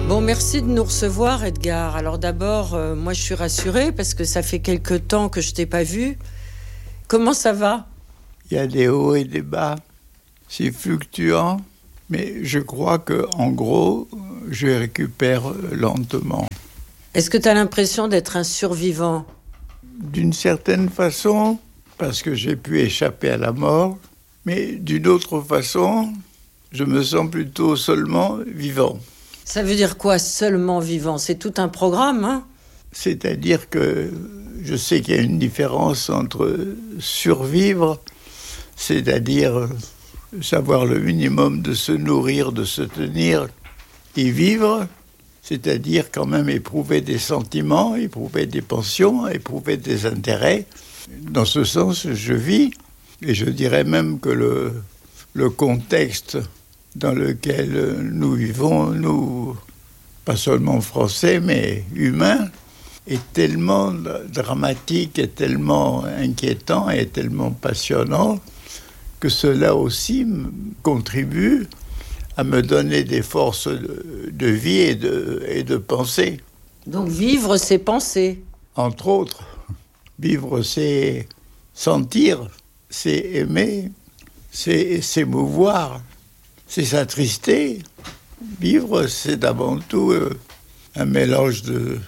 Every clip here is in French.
Bon, merci de nous recevoir, Edgar. Alors d'abord, moi je suis rassurée parce que ça fait quelque temps que je t'ai pas vu. Comment ça va ? Il y a des hauts et des bas. C'est fluctuant, mais je crois que, en gros, je récupère lentement. Est-ce que tu as l'impression d'être un survivant ? D'une certaine façon, parce que j'ai pu échapper à la mort, mais d'une autre façon, je me sens plutôt seulement vivant. Ça veut dire quoi, seulement vivant ? C'est tout un programme, hein ? C'est-à-dire que je sais qu'il y a une différence entre survivre, c'est-à-dire savoir le minimum de se nourrir, de se tenir, et vivre, c'est-à-dire quand même éprouver des sentiments, éprouver des passions, éprouver des intérêts. Dans ce sens, je vis, et je dirais même que le contexte dans lequel nous vivons, nous, pas seulement français, mais humains, est tellement dramatique, et tellement inquiétant, et tellement passionnant, que cela aussi contribue à me donner des forces de vie et de pensée. Donc vivre, c'est penser. Entre autres, vivre, c'est sentir, c'est aimer, c'est s'émouvoir, c'est s'attrister. Vivre, c'est avant tout un mélange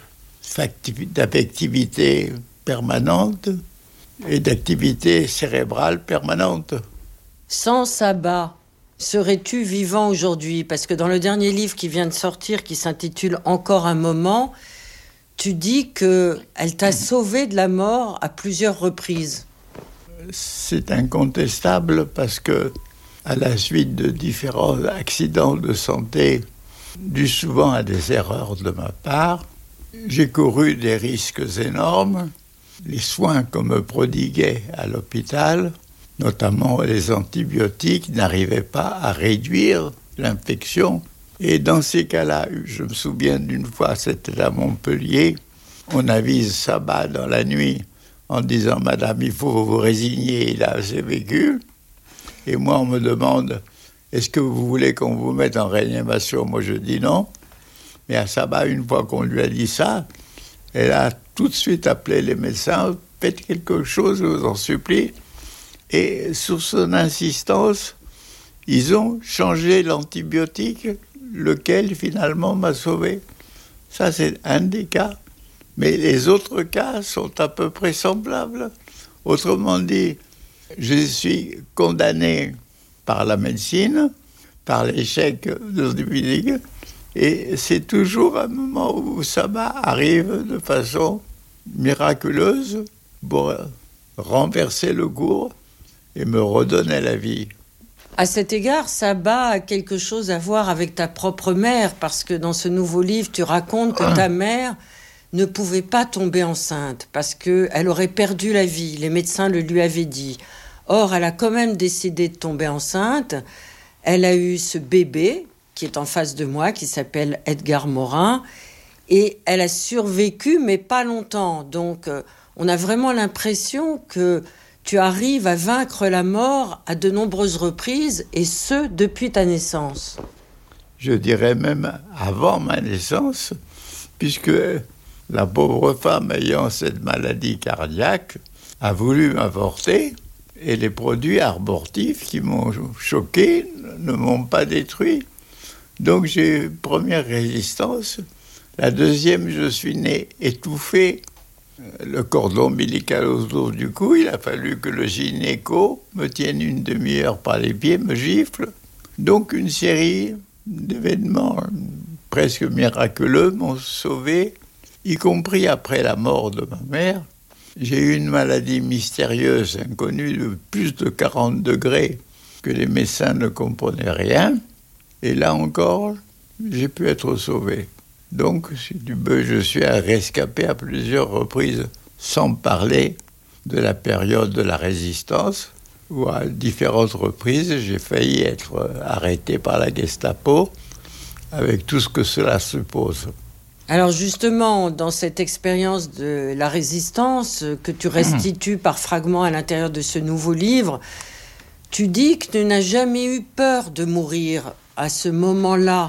d'affectivité permanente et d'activité cérébrale permanente. Sans sabbat, serais-tu vivant aujourd'hui ? Parce que dans le dernier livre qui vient de sortir, qui s'intitule « Encore un moment », tu dis qu'elle t'a sauvé de la mort à plusieurs reprises. C'est incontestable parce que, à la suite de différents accidents de santé, dus souvent à des erreurs de ma part, j'ai couru des risques énormes. Les soins qu'on me prodiguait à l'hôpital, notamment les antibiotiques, n'arrivaient pas à réduire l'infection. Et dans ces cas-là, je me souviens d'une fois, c'était à Montpellier, on avise sabbat dans la nuit en disant « Madame, il faut vous résigner, il a assez vécu ». Et moi, on me demande « Est-ce que vous voulez qu'on vous mette en réanimation ?» Moi, je dis non. Mais à sabbat, une fois qu'on lui a dit ça, elle a tout de suite appelé les médecins « Faites quelque chose, je vous en supplie ». Et sur son insistance, ils ont changé l'antibiotique, lequel finalement m'a sauvé. Ça, c'est un des cas. Mais les autres cas sont à peu près semblables. Autrement dit, je suis condamné par la médecine, par l'échec de l'antibiotique, et c'est toujours un moment où ça arrive de façon miraculeuse pour renverser le cours et me redonner la vie. À cet égard, sabbat a quelque chose à voir avec ta propre mère, parce que dans ce nouveau livre, tu racontes que ta mère ne pouvait pas tomber enceinte, parce qu'elle aurait perdu la vie, les médecins le lui avaient dit. Or, elle a quand même décidé de tomber enceinte. Elle a eu ce bébé, qui est en face de moi, qui s'appelle Edgar Morin, et elle a survécu, mais pas longtemps. Donc, on a vraiment l'impression que tu arrives à vaincre la mort à de nombreuses reprises, et ce, depuis ta naissance. Je dirais même avant ma naissance, puisque la pauvre femme ayant cette maladie cardiaque a voulu m'avorter, et les produits abortifs qui m'ont choqué ne m'ont pas détruit. Donc j'ai eu première résistance. La deuxième, je suis né étouffé. Le cordon ombilical autour du cou, il a fallu que le gynéco me tienne une demi-heure par les pieds, me gifle. Donc une série d'événements presque miraculeux m'ont sauvé, y compris après la mort de ma mère. J'ai eu une maladie mystérieuse, inconnue, de plus de 40 degrés, que les médecins ne comprenaient rien. Et là encore, j'ai pu être sauvé. Donc, si tu veux, je suis un rescapé à plusieurs reprises, sans parler de la période de la résistance, où à différentes reprises, j'ai failli être arrêté par la Gestapo, avec tout ce que cela suppose. Alors justement, dans cette expérience de la résistance que tu restitues par fragments à l'intérieur de ce nouveau livre, tu dis que tu n'as jamais eu peur de mourir à ce moment-là.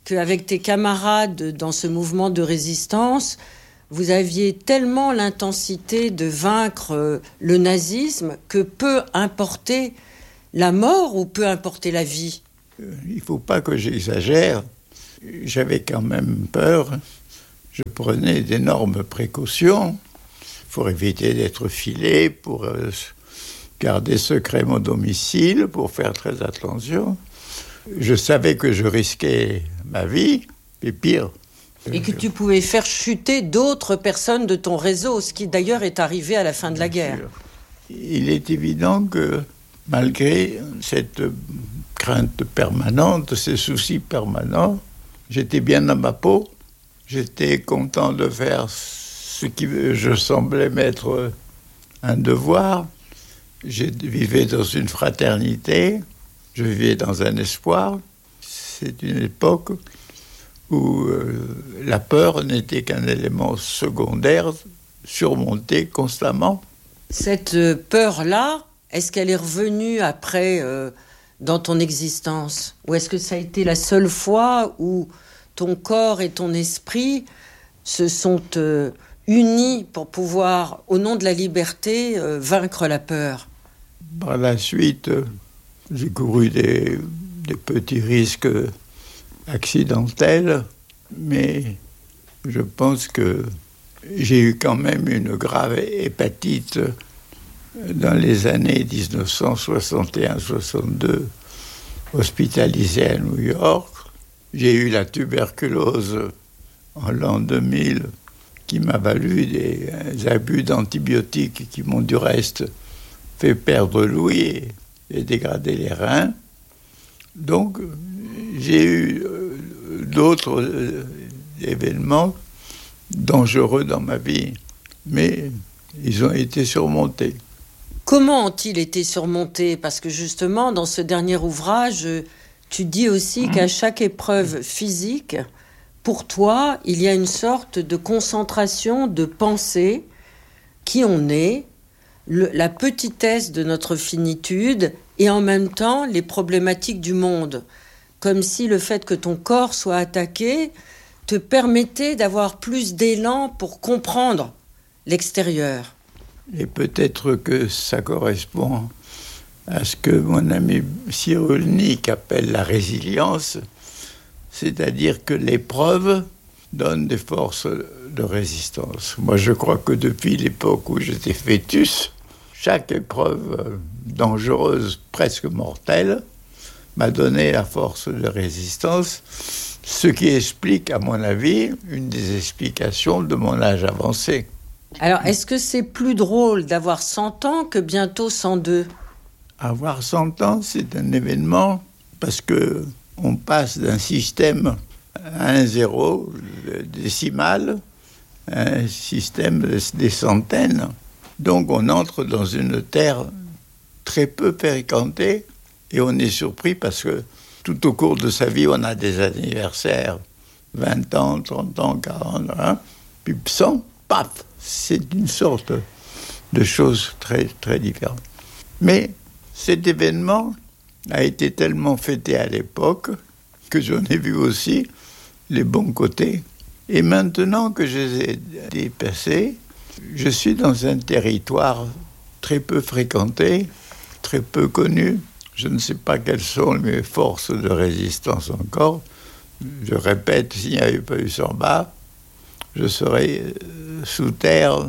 qu'avec tes camarades dans ce mouvement de résistance, vous aviez tellement l'intensité de vaincre le nazisme que peu importait la mort ou peu importait la vie. Il ne faut pas que j'exagère. J'avais quand même peur. Je prenais d'énormes précautions pour éviter d'être filé, pour garder secret mon domicile, pour faire très attention. Je savais que je risquais ma vie, et pire. Et que tu pouvais faire chuter d'autres personnes de ton réseau, ce qui d'ailleurs est arrivé à la fin de la guerre. Il est évident que malgré cette crainte permanente, ces soucis permanents, j'étais bien dans ma peau. J'étais content de faire ce qui je semblais m'être un devoir. Je vivais dans une fraternité, je vivais dans un espoir. C'est une époque où la peur n'était qu'un élément secondaire, surmonté constamment. Cette peur-là, est-ce qu'elle est revenue après dans ton existence? Ou est-ce que ça a été la seule fois où ton corps et ton esprit se sont unis pour pouvoir, au nom de la liberté, vaincre la peur? Par la suite, j'ai couru des petits risques accidentelle, mais je pense que j'ai eu quand même une grave hépatite dans les années 1961-62, hospitalisé à New York. J'ai eu la tuberculose en l'an 2000 qui m'a valu des abus d'antibiotiques qui m'ont du reste fait perdre l'ouïe et dégradé les reins. Donc, j'ai eu d'autres événements dangereux dans ma vie, mais ils ont été surmontés. Comment ont-ils été surmontés? Parce que justement, dans ce dernier ouvrage, tu dis aussi qu'à chaque épreuve physique, pour toi, il y a une sorte de concentration de pensée, qui on est, la petitesse de notre finitude et en même temps les problématiques du monde. Comme si le fait que ton corps soit attaqué te permettait d'avoir plus d'élan pour comprendre l'extérieur. Et peut-être que ça correspond à ce que mon ami Cyrulnik appelle la résilience, c'est-à-dire que l'épreuve donne des forces de résistance. Moi, je crois que depuis l'époque où j'étais fœtus, chaque épreuve dangereuse, presque mortelle, m'a donné la force de résistance, ce qui explique, à mon avis, une des explications de mon âge avancé. Alors, est-ce que c'est plus drôle d'avoir 100 ans que bientôt 102? Avoir 100 ans, c'est un événement parce que on passe d'un système à un zéro décimal à un système des centaines. Donc on entre dans une terre très peu fréquentée et on est surpris parce que tout au cours de sa vie, on a des anniversaires, 20 ans, 30 ans, 40 ans, puis 100, paf, c'est une sorte de chose très, très différente. Mais cet événement a été tellement fêté à l'époque que j'en ai vu aussi les bons côtés. Et maintenant que je les ai dépassés, je suis dans un territoire très peu fréquenté, très peu connu. Je ne sais pas quelles sont mes forces de résistance encore. Je répète, s'il n'y avait pas eu Samba, je serais sous terre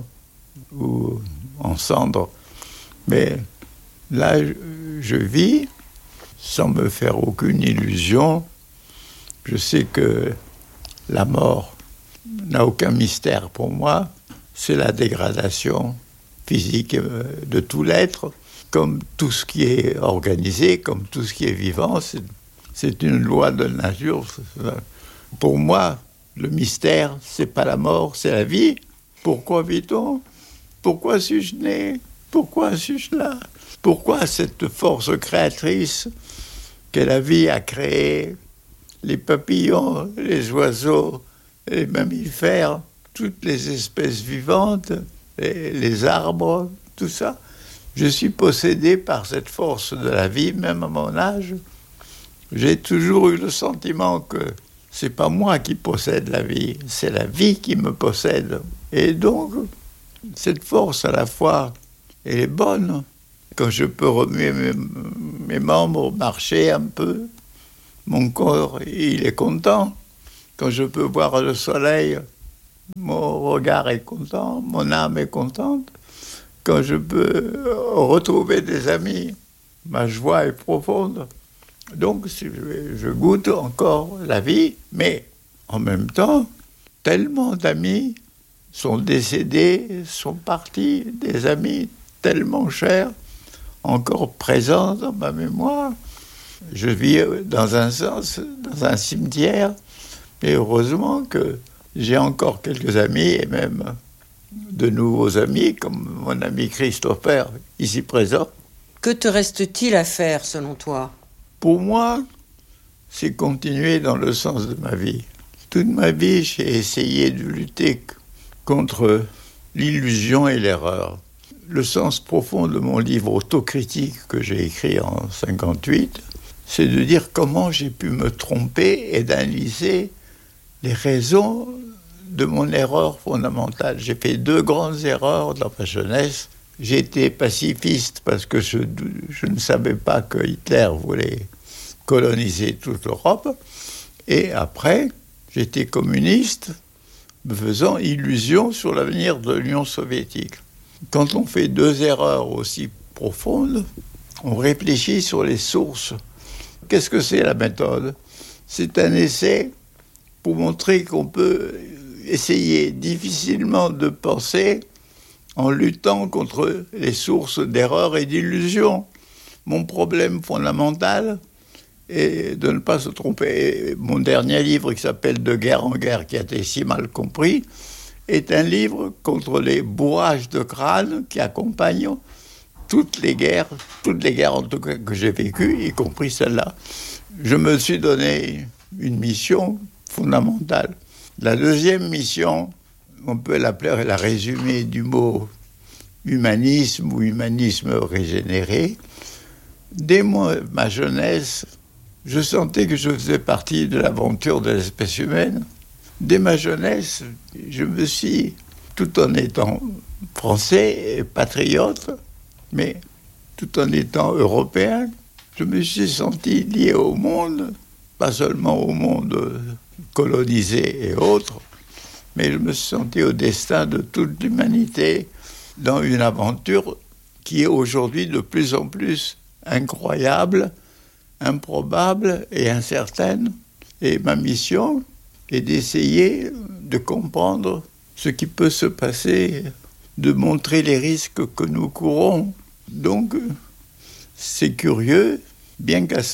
ou en cendres. Mais là, je vis sans me faire aucune illusion. Je sais que la mort n'a aucun mystère pour moi. C'est la dégradation physique de tout l'être. Comme tout ce qui est organisé, comme tout ce qui est vivant, c'est une loi de la nature. Pour moi, le mystère, c'est pas la mort, c'est la vie. Pourquoi vit-on? Pourquoi suis-je né? Pourquoi suis-je là? Pourquoi cette force créatrice que la vie a créée, les papillons, les oiseaux, les mammifères, toutes les espèces vivantes, les arbres, tout ça? Je suis possédé par cette force de la vie, même à mon âge. J'ai toujours eu le sentiment que c'est pas moi qui possède la vie, c'est la vie qui me possède. Et donc, cette force à la fois, elle est bonne. Quand je peux remuer mes membres, marcher un peu, mon corps, il est content. Quand je peux voir le soleil, mon regard est content, mon âme est contente. Quand je peux retrouver des amis, ma joie est profonde. Donc, je goûte encore la vie, mais en même temps, tellement d'amis sont décédés, sont partis, des amis tellement chers, encore présents dans ma mémoire. Je vis dans un sens, dans un cimetière, mais heureusement que j'ai encore quelques amis, et même de nouveaux amis, comme mon ami Christopher, ici présent. Que te reste-t-il à faire, selon toi ? Pour moi, c'est continuer dans le sens de ma vie. Toute ma vie, j'ai essayé de lutter contre l'illusion et l'erreur. Le sens profond de mon livre autocritique que j'ai écrit en 1958, c'est de dire comment j'ai pu me tromper et d'analyser les raisons de mon erreur fondamentale. J'ai fait 2 grandes erreurs dans ma jeunesse. J'ai été pacifiste parce que je ne savais pas que Hitler voulait coloniser toute l'Europe. Et après, j'étais communiste, me faisant illusion sur l'avenir de l'Union soviétique. Quand on fait 2 erreurs aussi profondes, on réfléchit sur les sources. Qu'est-ce que c'est la méthode ? C'est un essai pour montrer qu'on peut essayer difficilement de penser en luttant contre les sources d'erreurs et d'illusions. Mon problème fondamental est de ne pas se tromper. Et mon dernier livre, qui s'appelle « De guerre en guerre », qui a été si mal compris, est un livre contre les bourrages de crâne qui accompagnent toutes les guerres en tout cas que j'ai vécues, y compris celle-là. Je me suis donné une mission fondamentale. La deuxième mission, on peut l'appeler la résumée du mot humanisme ou humanisme régénéré. Dès ma jeunesse, je sentais que je faisais partie de l'aventure de l'espèce humaine. Dès ma jeunesse, je me suis, tout en étant français et patriote, mais tout en étant européen, je me suis senti lié au monde, pas seulement au monde colonisé et autres, mais je me suis senti au destin de toute l'humanité dans une aventure qui est aujourd'hui de plus en plus incroyable, improbable et incertaine. Et ma mission est d'essayer de comprendre ce qui peut se passer, de montrer les risques que nous courons. Donc, c'est curieux, bien qu'à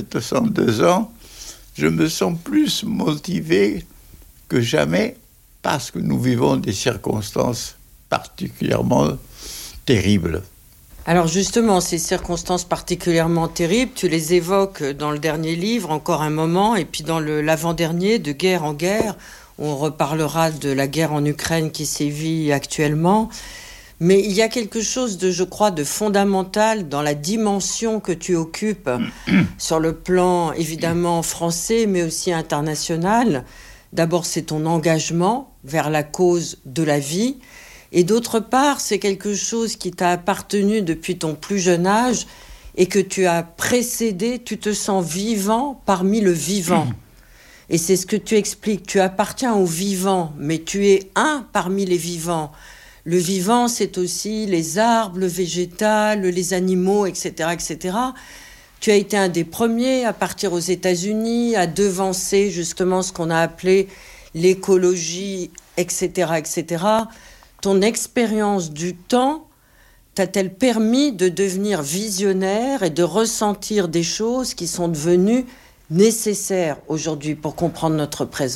102 ans, je me sens plus motivé que jamais parce que nous vivons des circonstances particulièrement terribles. Alors justement, ces circonstances particulièrement terribles, tu les évoques dans le dernier livre, encore un moment, et puis dans l'avant-dernier, De guerre en guerre, où on reparlera de la guerre en Ukraine qui sévit actuellement. Mais il y a quelque chose de, je crois, de fondamental dans la dimension que tu occupes sur le plan évidemment français, mais aussi international. D'abord, c'est ton engagement vers la cause de la vie. Et d'autre part, c'est quelque chose qui t'a appartenu depuis ton plus jeune âge et que tu as précédé, tu te sens vivant parmi le vivant. Et c'est ce que tu expliques, tu appartiens au vivant, mais tu es un parmi les vivants. Le vivant, c'est aussi les arbres, le végétal, les animaux, etc., etc. Tu as été un des premiers à partir aux États-Unis, à devancer justement ce qu'on a appelé l'écologie, etc., etc. Ton expérience du temps t'a-t-elle permis de devenir visionnaire et de ressentir des choses qui sont devenues nécessaires aujourd'hui pour comprendre notre présent ?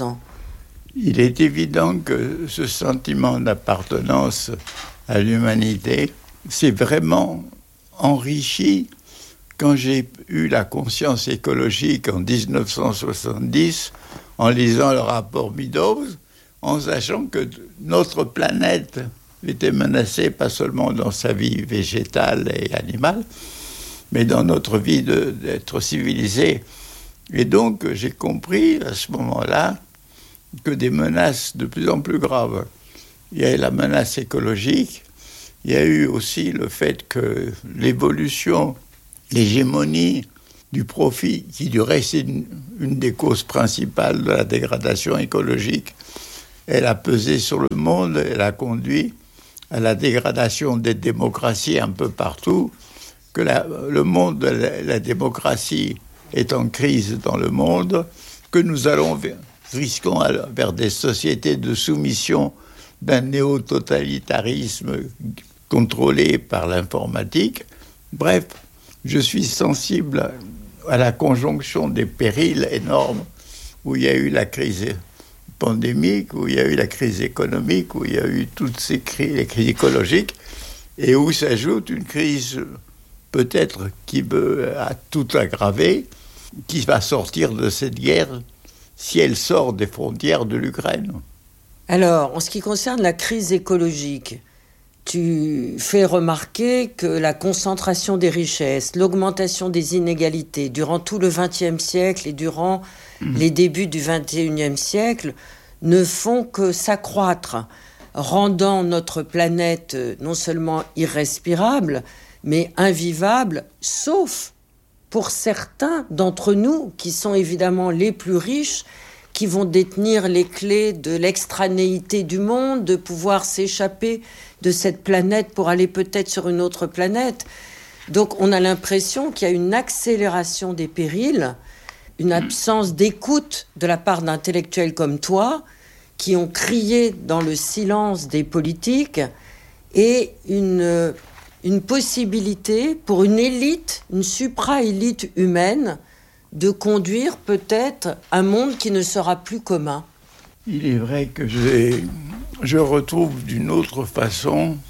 Il est évident que ce sentiment d'appartenance à l'humanité s'est vraiment enrichi quand j'ai eu la conscience écologique en 1970, en lisant le rapport Meadows, en sachant que notre planète était menacée pas seulement dans sa vie végétale et animale, mais dans notre vie d'être civilisé. Et donc, j'ai compris à ce moment-là que des menaces de plus en plus graves. Il y a eu la menace écologique, il y a eu aussi le fait que l'évolution, l'hégémonie du profit, qui du reste est une des causes principales de la dégradation écologique, elle a pesé sur le monde, elle a conduit à la dégradation des démocraties un peu partout, que le monde, la démocratie est en crise dans le monde, que nous risquons vers des sociétés de soumission d'un néo-totalitarisme contrôlé par l'informatique. Bref, je suis sensible à la conjonction des périls énormes où il y a eu la crise pandémique, où il y a eu la crise économique, où il y a eu toutes ces les crises écologiques, et où s'ajoute une crise peut-être qui veut tout aggraver, qui va sortir de cette guerre si elle sort des frontières de l'Ukraine. Alors, en ce qui concerne la crise écologique, tu fais remarquer que la concentration des richesses, l'augmentation des inégalités durant tout le XXe siècle et durant les débuts du XXIe siècle ne font que s'accroître, rendant notre planète non seulement irrespirable, mais invivable, sauf pour certains d'entre nous qui sont évidemment les plus riches, qui vont détenir les clés de l'extranéité du monde, de pouvoir s'échapper de cette planète pour aller peut-être sur une autre planète. Donc on a l'impression qu'il y a une accélération des périls, une absence d'écoute de la part d'intellectuels comme toi, qui ont crié dans le silence des politiques, et une possibilité pour une élite, une supra-élite humaine, de conduire peut-être un monde qui ne sera plus commun. Il est vrai que je retrouve d'une autre façon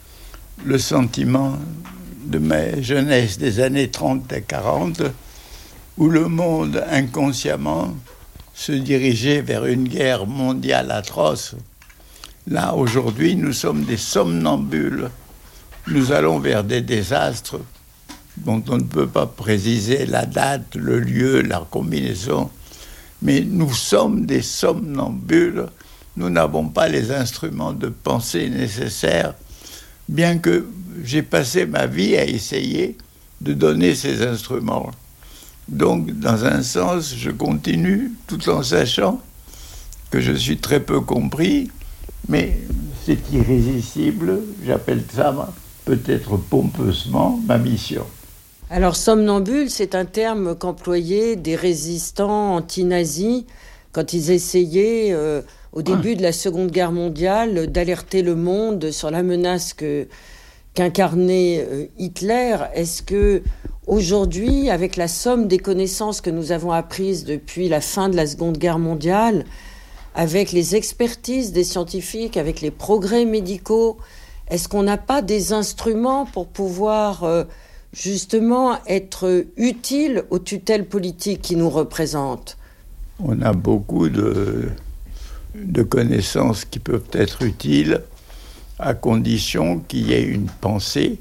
le sentiment de ma jeunesse des années 30 et 40, où le monde inconsciemment se dirigeait vers une guerre mondiale atroce. Là, aujourd'hui, nous sommes des somnambules. Nous allons vers des désastres dont on ne peut pas préciser la date, le lieu, la combinaison. Mais nous sommes des somnambules. Nous n'avons pas les instruments de pensée nécessaires, bien que j'ai passé ma vie à essayer de donner ces instruments. Donc, dans un sens, je continue, tout en sachant que je suis très peu compris, mais c'est irrésistible. J'appelle ça, peut-être pompeusement, ma mission. Alors, somnambule, c'est un terme qu'employaient des résistants anti-nazis quand ils essayaient, au début de la Seconde Guerre mondiale, d'alerter le monde sur la menace qu'incarnait Hitler. Est-ce que aujourd'hui, avec la somme des connaissances que nous avons apprises depuis la fin de la Seconde Guerre mondiale, avec les expertises des scientifiques, avec les progrès médicaux, est-ce qu'on n'a pas des instruments pour pouvoir justement être utile aux tutelles politiques qui nous représentent? On a beaucoup de connaissances qui peuvent être utiles à condition qu'il y ait une pensée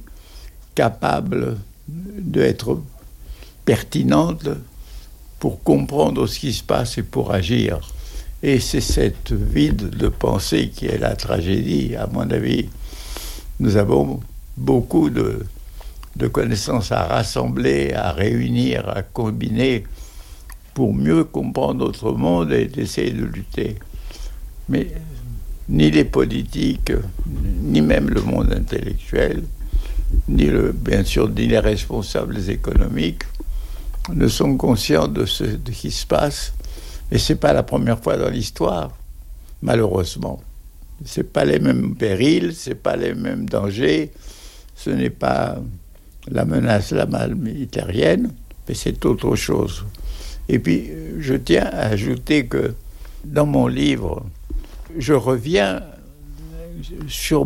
capable d'être pertinente pour comprendre ce qui se passe et pour agir. Et c'est cette vide de pensée qui est la tragédie, à mon avis. Nous avons beaucoup de connaissances à rassembler, à réunir, à combiner pour mieux comprendre notre monde et d'essayer de lutter. Mais ni les politiques, ni même le monde intellectuel, bien sûr, ni les responsables économiques ne sont conscients de ce qui se passe. Et ce n'est pas la première fois dans l'histoire, malheureusement. Ce n'est pas les mêmes périls, ce n'est pas les mêmes dangers, ce n'est pas la menace, la malle hitlérienne, mais c'est autre chose. Et puis, je tiens à ajouter que dans mon livre, je reviens sur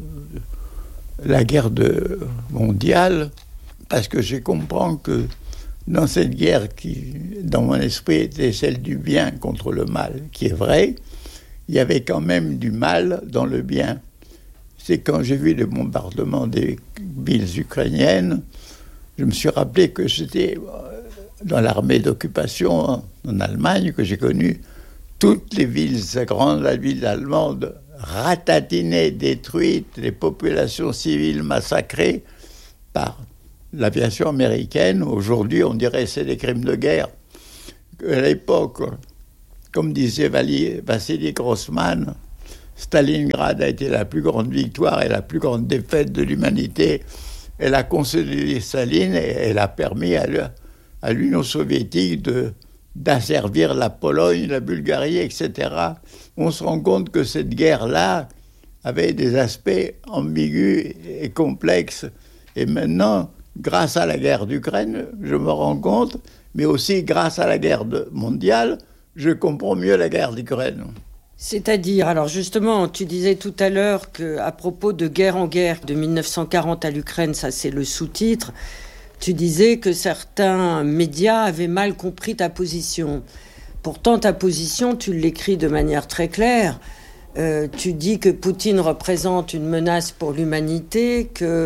la guerre mondiale, parce que je comprends que dans cette guerre qui, dans mon esprit, était celle du bien contre le mal, qui est vrai, il y avait quand même du mal dans le bien. C'est quand j'ai vu les bombardements des villes ukrainiennes, je me suis rappelé que j'étais dans l'armée d'occupation en Allemagne, que j'ai connu, toutes les villes, ces grandes villes allemandes, ratatinées, détruites, les populations civiles massacrées par l'aviation américaine. Aujourd'hui, on dirait que c'est des crimes de guerre. À l'époque, comme disait Vassili Grossman, Stalingrad a été la plus grande victoire et la plus grande défaite de l'humanité. Elle a consolidé Staline et elle a permis à l'Union soviétique d'asservir la Pologne, la Bulgarie, etc. On se rend compte que cette guerre-là avait des aspects ambigus et complexes. Et maintenant, grâce à la guerre d'Ukraine, je me rends compte, mais aussi grâce à la guerre mondiale, je comprends mieux la guerre d'Ukraine. C'est-à-dire, alors justement, tu disais tout à l'heure qu'à propos de Guerre en guerre de 1940 à l'Ukraine, ça c'est le sous-titre, tu disais que certains médias avaient mal compris ta position. Pourtant, ta position, tu l'écris de manière très claire. Tu dis que Poutine représente une menace pour l'humanité, que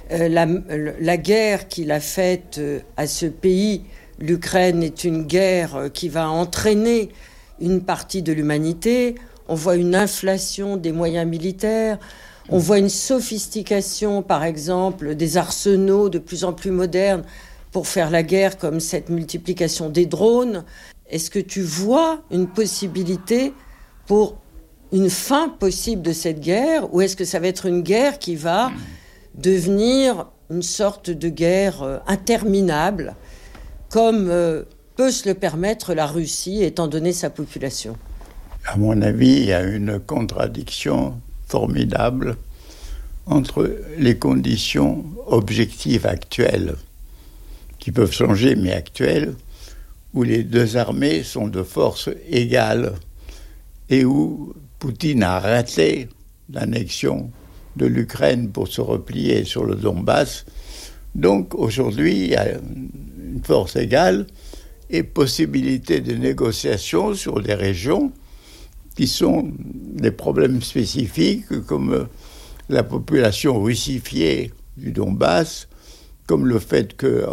la guerre qu'il a faite à ce pays, l'Ukraine, est une guerre qui va entraîner une partie de l'humanité. On voit une inflation des moyens militaires. On voit une sophistication, par exemple, des arsenaux de plus en plus modernes pour faire la guerre, comme cette multiplication des drones. Est-ce que tu vois une possibilité pour une fin possible de cette guerre, ou est-ce que ça va être une guerre qui va devenir une sorte de guerre interminable, comme peut se le permettre la Russie, étant donné sa population? À mon avis, il y a une contradiction formidable entre les conditions objectives actuelles, qui peuvent changer, mais actuelles, où les deux armées sont de force égale et où Poutine a raté l'annexion de l'Ukraine pour se replier sur le Donbass. Donc aujourd'hui, il y a une force égale et possibilité de négociation sur des régions qui sont des problèmes spécifiques, comme la population russifiée du Donbass, comme le fait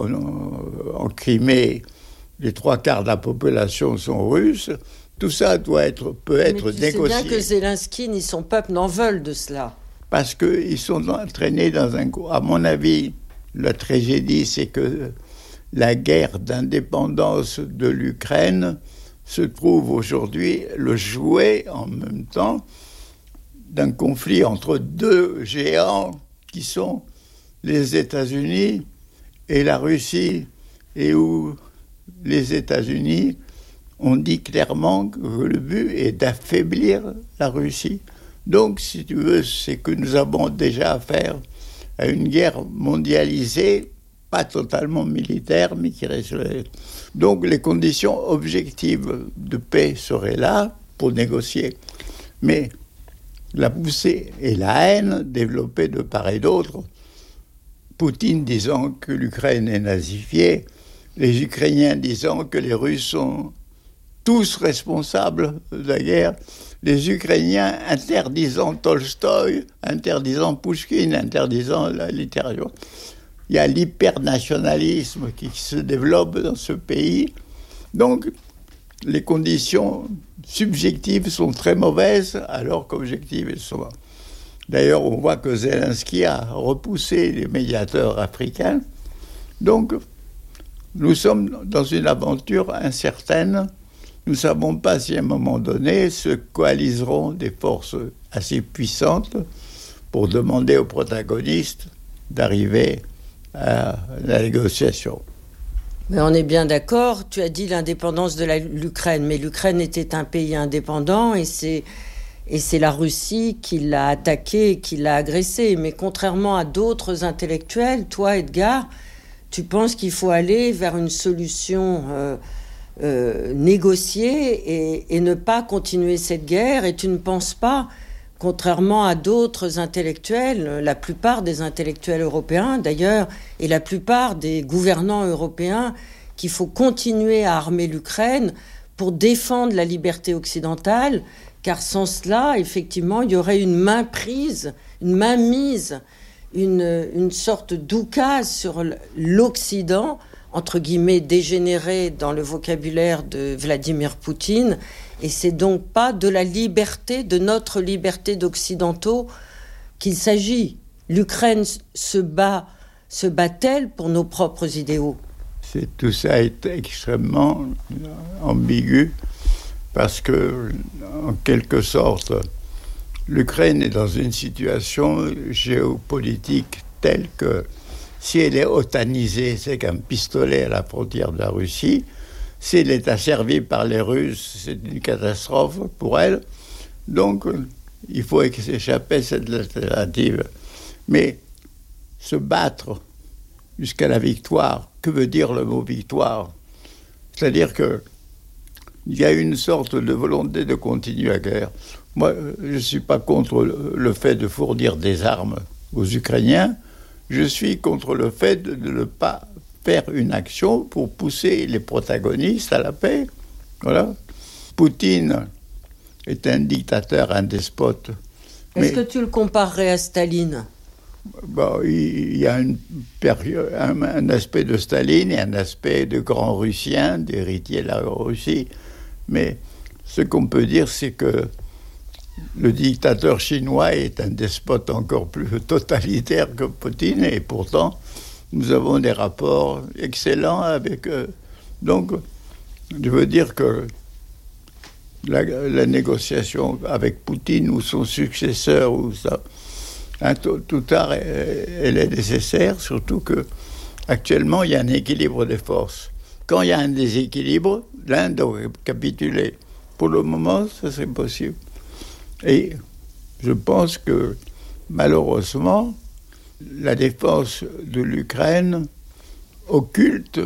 qu'en Crimée, les 3/4 de la population sont russes. Tout ça peut être négocié. Mais tu sais bien que Zelensky ni son peuple n'en veulent de cela. Parce qu'ils sont entraînés dans un... À mon avis, la tragédie, c'est que la guerre d'indépendance de l'Ukraine se trouve aujourd'hui le jouet en même temps d'un conflit entre deux géants qui sont les États-Unis et la Russie, et où les États-Unis ont dit clairement que le but est d'affaiblir la Russie. Donc, si tu veux, c'est que nous avons déjà affaire à une guerre mondialisée, pas totalement militaire, mais qui reste... Donc, les conditions objectives de paix seraient là pour négocier. Mais la poussée et la haine développées de part et d'autre, Poutine disant que l'Ukraine est nazifiée, les Ukrainiens disant que les Russes sont tous responsables de la guerre, les Ukrainiens interdisant Tolstoï, interdisant Pouchkine, interdisant la littérature. Il y a l'hypernationalisme qui se développe dans ce pays. Donc, les conditions subjectives sont très mauvaises, alors qu'objectives, elles sont... D'ailleurs, on voit que Zelensky a repoussé les médiateurs africains. Donc, nous sommes dans une aventure incertaine. Nous ne savons pas si à un moment donné se coaliseront des forces assez puissantes pour demander aux protagonistes d'arriver à la négociation. Mais on est bien d'accord, tu as dit l'indépendance de l'Ukraine, mais l'Ukraine était un pays indépendant et c'est la Russie qui l'a attaqué, qui l'a agressé. Mais contrairement à d'autres intellectuels, toi Edgar, tu penses qu'il faut aller vers une solution négociée et ne pas continuer cette guerre, et tu ne penses pas, contrairement à d'autres intellectuels, la plupart des intellectuels européens d'ailleurs, et la plupart des gouvernants européens, qu'il faut continuer à armer l'Ukraine pour défendre la liberté occidentale, car sans cela, effectivement, il y aurait une mainmise, une sorte d'oukase sur l'Occident entre guillemets, dégénéré dans le vocabulaire de Vladimir Poutine. Et c'est donc pas de la liberté, de notre liberté d'occidentaux qu'il s'agit. L'Ukraine se bat-elle pour nos propres idéaux ? Tout ça est extrêmement ambigu parce que, en quelque sorte, l'Ukraine est dans une situation géopolitique telle que si elle est otanisée, c'est qu'un pistolet à la frontière de la Russie. Si elle est asservie par les Russes, c'est une catastrophe pour elle. Donc, il faut s'échapper à cette alternative. Mais se battre jusqu'à la victoire, que veut dire le mot victoire ? C'est-à-dire qu'il y a une sorte de volonté de continuer la guerre. Moi, je ne suis pas contre le fait de fournir des armes aux Ukrainiens. Je suis contre le fait de ne pas faire une action pour pousser les protagonistes à la paix. Voilà. Poutine est un dictateur, un despote. Est-ce que tu le comparerais à Staline ? Bon, il y a un aspect de Staline et un aspect de grand Russien, d'héritier de la Russie. Mais ce qu'on peut dire, c'est que le dictateur chinois est un despote encore plus totalitaire que Poutine, et pourtant, nous avons des rapports excellents avec eux. Donc, je veux dire que la négociation avec Poutine ou son successeur, ou ça, tout tard, elle est nécessaire, surtout qu'actuellement, il y a un équilibre des forces. Quand il y a un déséquilibre, l'un doit capituler. Pour le moment, ça serait possible. Et je pense que, malheureusement, la défense de l'Ukraine occulte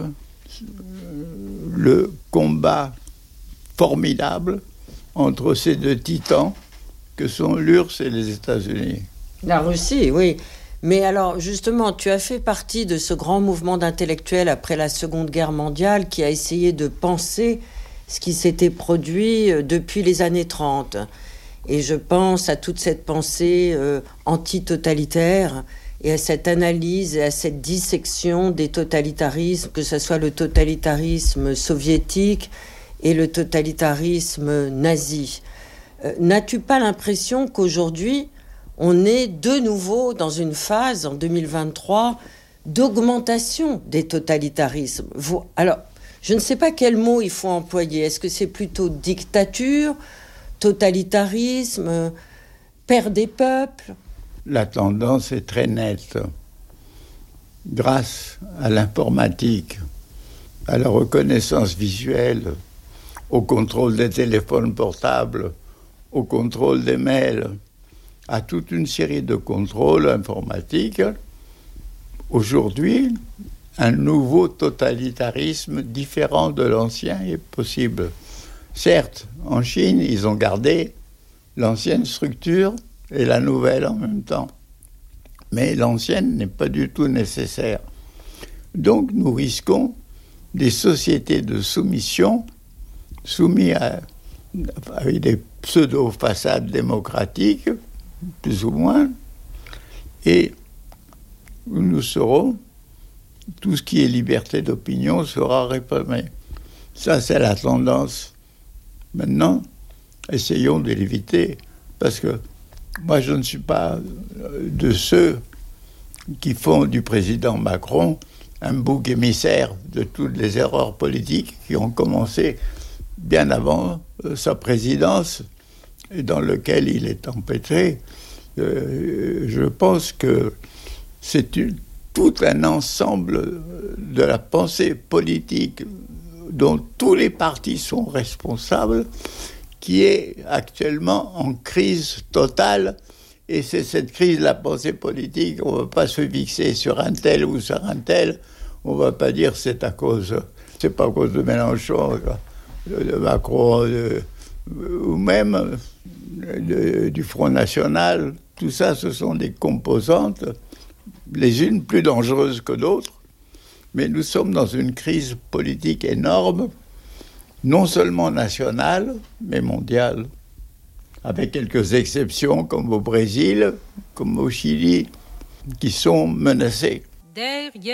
le combat formidable entre ces deux titans que sont l'URSS et les États-Unis. La Russie, oui. Mais alors, justement, tu as fait partie de ce grand mouvement d'intellectuels après la Seconde Guerre mondiale qui a essayé de penser ce qui s'était produit depuis les années 30. Et je pense à toute cette pensée anti-totalitaire et à cette analyse et à cette dissection des totalitarismes, que ce soit le totalitarisme soviétique et le totalitarisme nazi. N'as-tu pas l'impression qu'aujourd'hui, on est de nouveau dans une phase, en 2023, d'augmentation des totalitarismes ? Alors, je ne sais pas quel mot il faut employer. Est-ce que c'est plutôt dictature, totalitarisme, père des peuples ? La tendance est très nette. Grâce à l'informatique, à la reconnaissance visuelle, au contrôle des téléphones portables, au contrôle des mails, à toute une série de contrôles informatiques, aujourd'hui, un nouveau totalitarisme différent de l'ancien est possible. Certes, en Chine, ils ont gardé l'ancienne structure et la nouvelle en même temps. Mais l'ancienne n'est pas du tout nécessaire. Donc, nous risquons des sociétés de soumission soumises avec des pseudo-façades démocratiques, plus ou moins, et nous serons, tout ce qui est liberté d'opinion sera réprimé. Ça, c'est la tendance. Maintenant, essayons de l'éviter, parce que moi, je ne suis pas de ceux qui font du président Macron un bouc émissaire de toutes les erreurs politiques qui ont commencé bien avant sa présidence et dans lequel il est empêtré. Je pense que c'est tout un ensemble de la pensée politique dont tous les partis sont responsables, qui est actuellement en crise totale. Et c'est cette crise de la pensée politique, on ne va pas se fixer sur un tel ou sur un tel, on ne va pas dire c'est pas à cause de Mélenchon, de Macron, ou même du Front National. Tout ça, ce sont des composantes, les unes plus dangereuses que d'autres, mais nous sommes dans une crise politique énorme, non seulement nationale, mais mondiale, avec quelques exceptions comme au Brésil, comme au Chili, qui sont menacées.